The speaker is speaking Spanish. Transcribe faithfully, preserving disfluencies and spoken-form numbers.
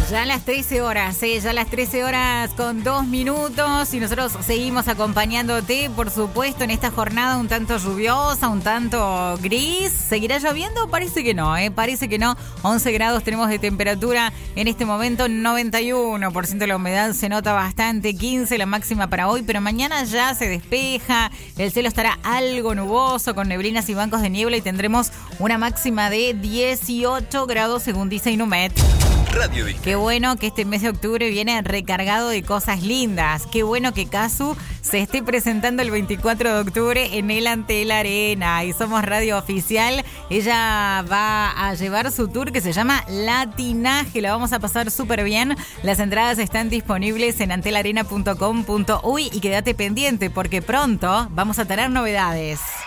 Ya a las trece horas, ¿eh? ya a las trece horas con dos minutos y nosotros seguimos acompañándote, por supuesto, en esta jornada un tanto lluviosa, un tanto gris. ¿Seguirá lloviendo? Parece que no, ¿eh? Parece que no. once grados tenemos de temperatura en este momento, noventa y uno por ciento de la humedad, se nota bastante, quince la máxima para hoy, pero mañana ya se despeja, el cielo estará algo nuboso con neblinas y bancos de niebla y tendremos una máxima de dieciocho grados según dice Inumet. Radio Disque. Qué bueno que este mes de octubre viene recargado de cosas lindas. Qué bueno que Casu se esté presentando el veinticuatro de octubre en el Antel Arena. Y somos radio oficial. Ella va a llevar su tour que se llama Latinaje. La vamos a pasar súper bien. Las entradas están disponibles en antelarena punto com punto uy y quédate pendiente porque pronto vamos a tener novedades.